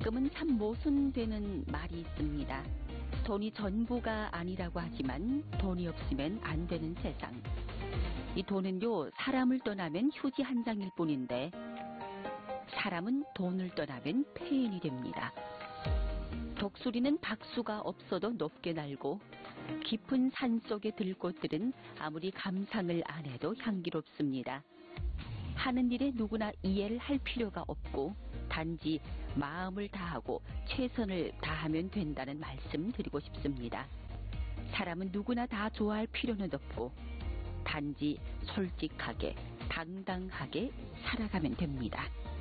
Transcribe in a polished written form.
가끔은 참 모순되는 말이 있습니다. 돈이 전부가 아니라고 하지만 돈이 없으면 안 되는 세상. 이 돈은요, 사람을 떠나면 휴지 한 장일 뿐인데 사람은 돈을 떠나면 폐인이 됩니다. 독수리는 박수가 없어도 높게 날고 깊은 산 속의 들꽃들은 아무리 감상을 안 해도 향기롭습니다. 하는 일에 누구나 이해를 할 필요가 없고 단지 마음을 다하고 최선을 다하면 된다는 말씀 드리고 싶습니다. 사람은 누구나 다 좋아할 필요는 없고 단지 솔직하게 당당하게 살아가면 됩니다.